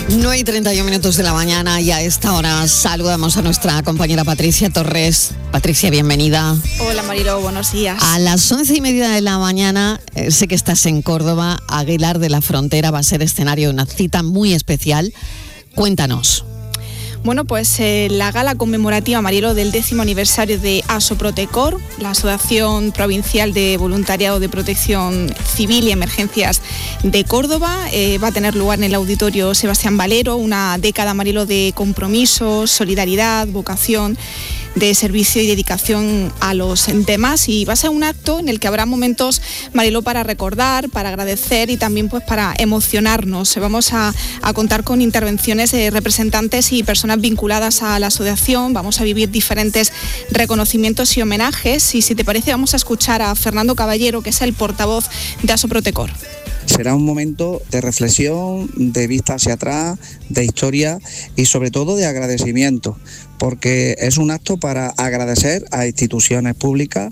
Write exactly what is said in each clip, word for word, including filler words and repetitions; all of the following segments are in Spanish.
nueve y treinta y un minutos de la mañana y a esta hora saludamos a nuestra compañera Patricia Torres. Patricia, bienvenida. Hola Mariló, buenos días. A las once y media de la mañana, eh, sé que estás en Córdoba, Aguilar de la Frontera va a ser escenario de una cita muy especial. Cuéntanos. Bueno, pues eh, la gala conmemorativa, Mariló, del décimo aniversario de ASO-Protecor, la Asociación Provincial de Voluntariado de Protección Civil y Emergencias de Córdoba, eh, va a tener lugar en el Auditorio Sebastián Valero, una década, Mariló, de compromiso, solidaridad, vocación, de servicio y dedicación a los demás, y va a ser un acto en el que habrá momentos, Mariló, para recordar, para agradecer y también pues para emocionarnos. Vamos a, a contar con intervenciones de representantes y personas vinculadas a la asociación, vamos a vivir diferentes reconocimientos y homenajes, y si te parece vamos a escuchar a Fernando Caballero, que es el portavoz de ASO-Protecor. Será un momento de reflexión, de vista hacia atrás, de historia y sobre todo de agradecimiento, porque es un acto para agradecer a instituciones públicas,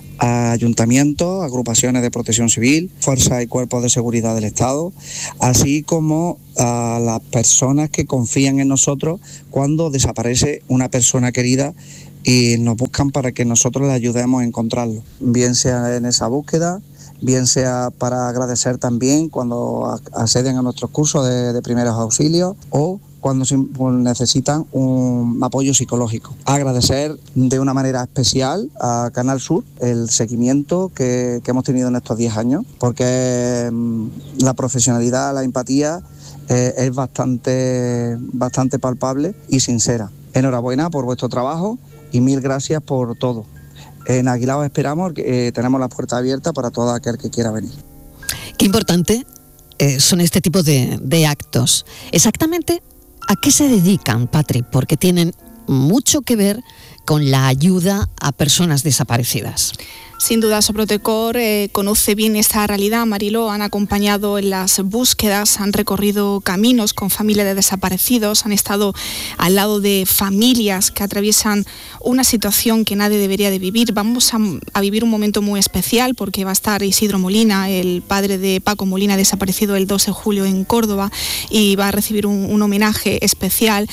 a ayuntamientos, agrupaciones de protección civil, fuerzas y cuerpos de seguridad del Estado, así como a las personas que confían en nosotros cuando desaparece una persona querida y nos buscan para que nosotros les ayudemos a encontrarlo, bien sea en esa búsqueda, bien sea para agradecer también cuando acceden a nuestros cursos de, de primeros auxilios o cuando necesitan un apoyo psicológico. Agradecer de una manera especial a Canal Sur el seguimiento que, que hemos tenido en estos diez años, porque mmm, la profesionalidad, la empatía eh, es bastante, bastante palpable y sincera. Enhorabuena por vuestro trabajo y mil gracias por todo. En Aguilar os esperamos, eh, tenemos las puertas abiertas para todo aquel que quiera venir. Qué importante eh, son este tipo de, de actos. Exactamente, ¿a qué se dedican, Patri? Porque tienen mucho que ver con la ayuda a personas desaparecidas. Sin duda, ASO-Protecor eh, conoce bien esta realidad, Mariló. Han acompañado en las búsquedas, han recorrido caminos con familias de desaparecidos, han estado al lado de familias que atraviesan una situación que nadie debería de vivir. Vamos a, a vivir un momento muy especial porque va a estar Isidro Molina, el padre de Paco Molina, desaparecido el doce de julio en Córdoba, y va a recibir un, un homenaje especial.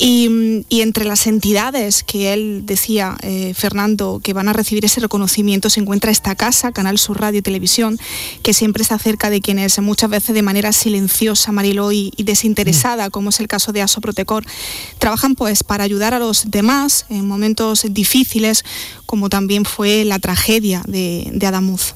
Y, y entre las entidades que él decía, eh, Fernando, que van a recibir ese reconocimiento, se encuentra esta casa, Canal Sur Radio y Televisión, que siempre está cerca de quienes muchas veces de manera silenciosa, Mariló, y, y desinteresada, como es el caso de ASO-Protecor, trabajan pues para ayudar a los demás en momentos difíciles, como también fue la tragedia de, de Adamuz.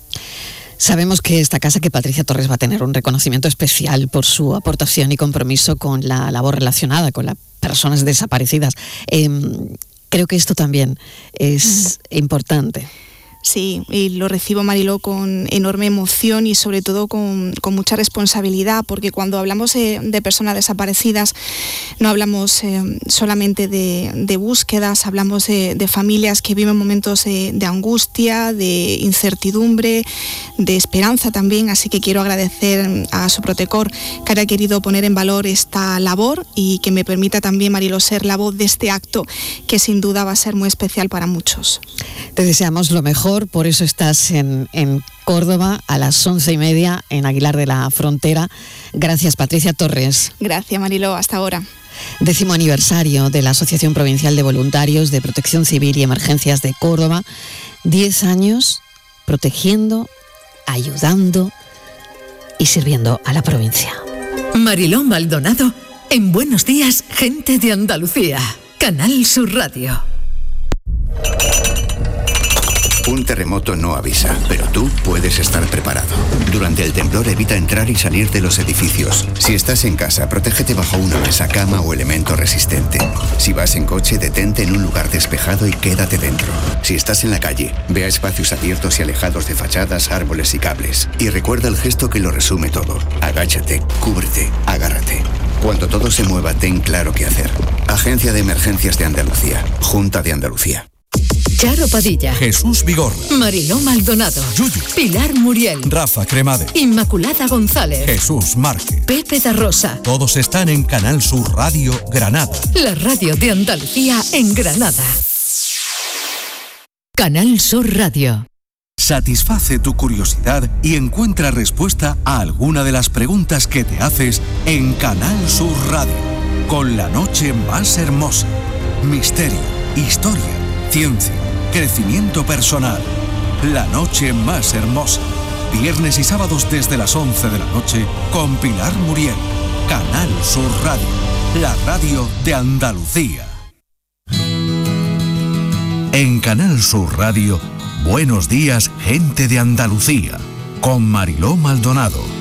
Sabemos que esta casa, que Patricia Torres va a tener un reconocimiento especial por su aportación y compromiso con la labor relacionada con las personas desaparecidas. Eh, creo que esto también es mm. importante. Sí, y lo recibo, Mariló, con enorme emoción y sobre todo con, con mucha responsabilidad, porque cuando hablamos de, de personas desaparecidas no hablamos eh, solamente de, de búsquedas, hablamos de, de familias que viven momentos de, de angustia, de incertidumbre, de esperanza también, así que quiero agradecer a ASO-Protecor que haya querido poner en valor esta labor y que me permita también, Mariló, ser la voz de este acto que sin duda va a ser muy especial para muchos. Te deseamos lo mejor. Por eso estás en, en Córdoba a las once y media en Aguilar de la Frontera. Gracias, Patricia Torres. Gracias, Mariló, hasta ahora. Décimo aniversario de la Asociación Provincial de Voluntarios de Protección Civil y Emergencias de Córdoba. Diez años protegiendo, ayudando y sirviendo a la provincia. Mariló Maldonado en Buenos Días, Gente de Andalucía. Canal Sur Radio. Un terremoto no avisa, pero tú puedes estar preparado. Durante el temblor evita entrar y salir de los edificios. Si estás en casa, protégete bajo una mesa, cama o elemento resistente. Si vas en coche, detente en un lugar despejado y quédate dentro. Si estás en la calle, ve a espacios abiertos y alejados de fachadas, árboles y cables. Y recuerda el gesto que lo resume todo. Agáchate, cúbrete, agárrate. Cuando todo se mueva, ten claro qué hacer. Agencia de Emergencias de Andalucía. Junta de Andalucía. Charo Padilla, Jesús Vigorra, Mariló Maldonado, Yuyu, Pilar Muriel, Rafa Cremade, Inmaculada González, Jesús Márquez, Pepe da Rosa. Todos están en Canal Sur Radio Granada. La radio de Andalucía en Granada. Canal Sur Radio. satisface tu curiosidad y encuentra respuesta a alguna de las preguntas que te haces en Canal Sur Radio, con la noche más hermosa. Misterio, historia, ciencia, crecimiento personal. La noche más hermosa. Viernes y sábados desde las once de la noche con Pilar Muriel. Canal Sur Radio, la radio de Andalucía. En Canal Sur Radio, Buenos días, gente de Andalucía, con Mariló Maldonado.